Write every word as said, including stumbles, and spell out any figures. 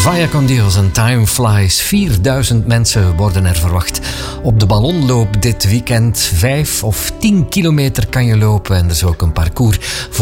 Vaya con Dios en Time Flies. vierduizend mensen worden er verwacht op de ballonloop dit weekend. Vijf of tien kilometer kan je lopen en er is ook een parcours